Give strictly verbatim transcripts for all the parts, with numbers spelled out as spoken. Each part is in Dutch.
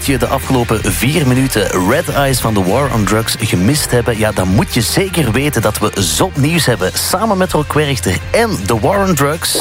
Mocht je de afgelopen vier minuten Red Eyes van The War on Drugs gemist hebben, ja, dan moet je zeker weten dat we zot nieuws hebben samen met Rock Werchter en The War on Drugs.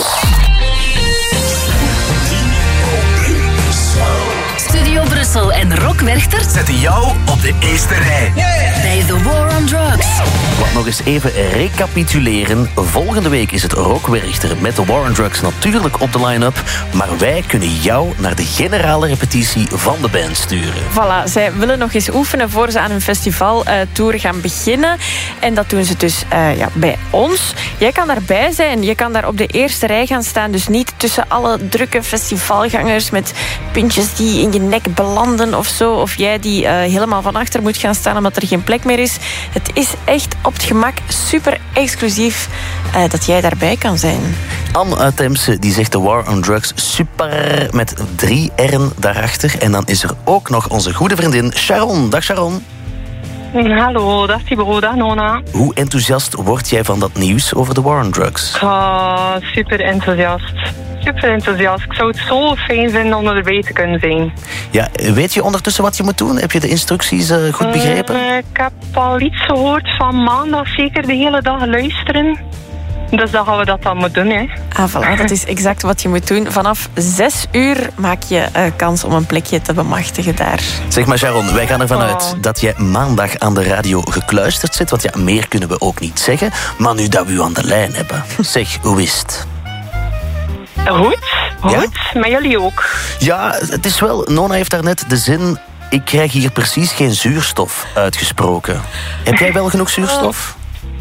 Studio Brussel en Rock Werchter zetten jou op de eerste rij. Yeah. Bij The War on Drugs. Wat nog eens even recapituleren. Volgende week is het Rock Werchter met The War on Drugs natuurlijk op de line-up. Maar wij kunnen jou naar de generale repetitie van de band sturen. Voilà, zij willen nog eens oefenen voor ze aan hun festivaltour gaan beginnen. En dat doen ze dus uh, ja, bij ons. Jij kan daarbij zijn. Je kan daar op de eerste rij gaan staan. Dus niet tussen alle drukke festivalgangers met puntjes die in je nek belanden of zo. Of jij die uh, helemaal van achter moet gaan staan omdat er geen plek meer is. Het is echt op het gemak super exclusief uh, dat jij daarbij kan zijn. Anne uit Temse die zegt The War on Drugs super met drie R'en daarachter. En dan is er ook nog onze goede vriendin Sharon. Dag Sharon. Hallo, dag Thibaut, dag Nona. Hoe enthousiast word jij van dat nieuws over The War on Drugs? Oh, super enthousiast. Super enthousiast. Ik zou het zo fijn vinden om erbij te kunnen zijn. Ja, weet je ondertussen wat je moet doen? Heb je de instructies uh, goed begrepen? Uh, ik heb al iets gehoord van maandag, zeker de hele dag luisteren. Dus dan gaan we dat dan moeten doen, hè. Ah, voilà, dat is exact wat je moet doen. Vanaf zes uur maak je uh, kans om een plekje te bemachtigen daar. Zeg maar Sharon, wij gaan ervan oh. uit dat jij maandag aan de radio gekluisterd zit. Want ja, meer kunnen we ook niet zeggen. Maar nu dat we u aan de lijn hebben. Zeg, hoe is het? Goed, goed. Ja? Met jullie ook. Ja, het is wel... Nona heeft daarnet de zin... Ik krijg hier precies geen zuurstof uitgesproken. Heb jij wel genoeg zuurstof?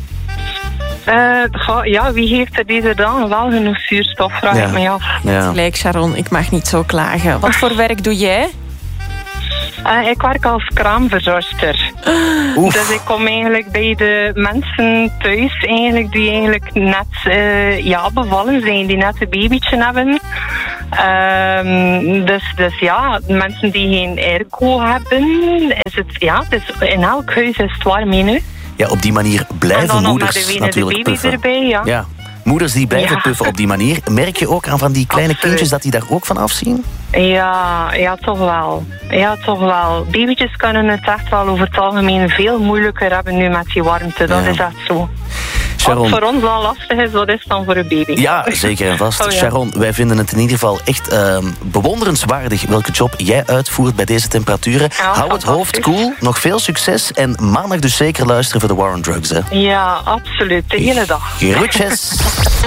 Uh, ja, wie heeft er deze dag wel genoeg zuurstof? Vraag ja. ik me af. Ja. Gelijk, Sharon, ik mag niet zo klagen. Wat voor werk doe jij? Uh, ik werk als kraamverzorgster. Oef. Dus ik kom eigenlijk bij de mensen thuis eigenlijk die eigenlijk net uh, ja, bevallen zijn, die net een babytje hebben. Um, dus, dus ja, mensen die geen airco hebben, is het, ja, het is, in elk huis is het warm in, hè. Ja, op die manier blijven en dan moeders nog de natuurlijk de baby puffen. erbij, ja. ja. Moeders die blijven ja. puffen op die manier. Merk je ook aan van die kleine Absoluut. kindjes dat die daar ook van afzien? Ja, ja, toch wel. Ja, toch wel. Babytjes kunnen het echt wel over het algemeen veel moeilijker hebben nu met die warmte. Dat ja. is echt zo. Sharon. Wat voor ons al lastig is, wat is dan voor een baby? Ja, zeker en vast. Oh, ja. Sharon, wij vinden het in ieder geval echt uh, bewonderenswaardig welke job jij uitvoert bij deze temperaturen. Ja, Hou het hoofd koel, nog veel succes en maandag dus zeker luisteren voor The War on Drugs. Hè. Ja, absoluut. De hele dag. Groetjes.